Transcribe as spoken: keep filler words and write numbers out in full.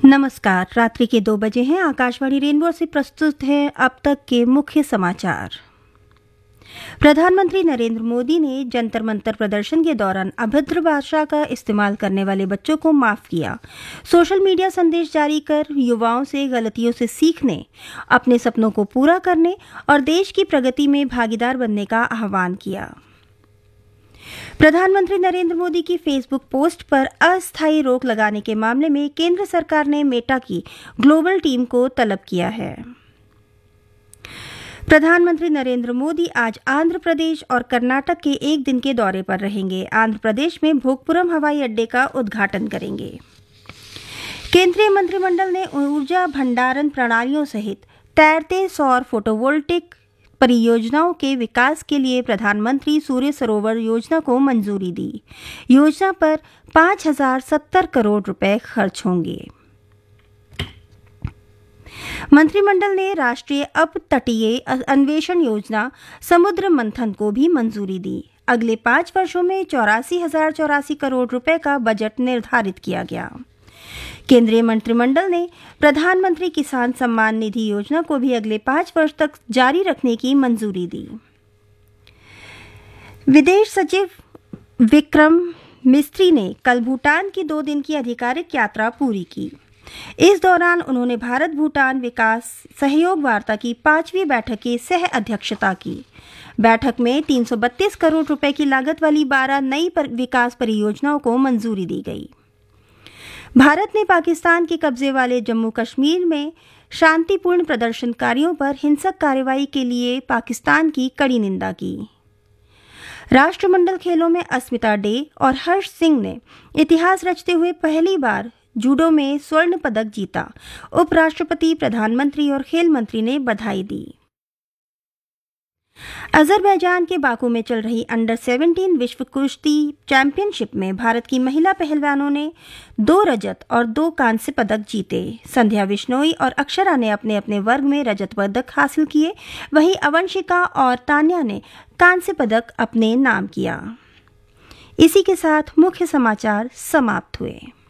नमस्कार। रात्रि के दो बजे हैं। आकाशवाणी रेनबो से प्रस्तुत है अब तक के मुख्य समाचार। प्रधानमंत्री नरेंद्र मोदी ने जंतर मंतर प्रदर्शन के दौरान अभद्र भाषा का इस्तेमाल करने वाले बच्चों को माफ किया। सोशल मीडिया संदेश जारी कर युवाओं से गलतियों से सीखने, अपने सपनों को पूरा करने और देश की प्रगति में भागीदार बनने का आह्वान किया। प्रधानमंत्री नरेंद्र मोदी की फेसबुक पोस्ट पर अस्थायी रोक लगाने के मामले में केंद्र सरकार ने मेटा की ग्लोबल टीम को तलब किया है। प्रधानमंत्री नरेंद्र मोदी आज आंध्र प्रदेश और कर्नाटक के एक दिन के दौरे पर रहेंगे। आंध्र प्रदेश में भोगपुरम हवाई अड्डे का उद्घाटन करेंगे। केंद्रीय मंत्रिमंडल ने ऊर्जा भंडारण प्रणालियों सहित तैरते सौर फोटोवोल्टिक परियोजनाओं के विकास के लिए प्रधानमंत्री सूर्य सरोवर योजना को मंजूरी दी। योजना पर पांच हजार सत्तर करोड़ रुपए खर्च होंगे। मंत्रिमंडल ने राष्ट्रीय अपतटीय अन्वेषण योजना समुद्र मंथन को भी मंजूरी दी। अगले पांच वर्षों में चौरासी हजार चौरासी करोड़ रुपए का बजट निर्धारित किया गया। केंद्रीय मंत्रिमंडल ने प्रधानमंत्री किसान सम्मान निधि योजना को भी अगले पांच वर्ष तक जारी रखने की मंजूरी दी। विदेश सचिव विक्रम मिस्त्री ने कल भूटान की दो दिन की आधिकारिक यात्रा पूरी की। इस दौरान उन्होंने भारत भूटान विकास सहयोग वार्ता की पांचवी बैठक की सह अध्यक्षता की। बैठक में तीन सौ बत्तीस करोड़ रुपए की लागत वाली बारह नई विकास परियोजनाओं को मंजूरी दी गई। भारत ने पाकिस्तान के कब्जे वाले जम्मू कश्मीर में शांतिपूर्ण प्रदर्शनकारियों पर हिंसक कार्रवाई के लिए पाकिस्तान की कड़ी निंदा की। राष्ट्रमंडल खेलों में अस्मिता डे और हर्ष सिंह ने इतिहास रचते हुए पहली बार जूडो में स्वर्ण पदक जीता। उपराष्ट्रपति, प्रधानमंत्री और खेल मंत्री ने बधाई दी। अजरबैजान के बाकू में चल रही अंडर सत्रह विश्व कुश्ती चैंपियनशिप में भारत की महिला पहलवानों ने दो रजत और दो कांस्य पदक जीते। संध्या बिश्नोई और अक्षरा ने अपने अपने वर्ग में रजत पदक हासिल किए, वहीं अवंशिका और तान्या ने कांस्य पदक अपने नाम किया। इसी के साथ मुख्य समाचार समाप्त हुए।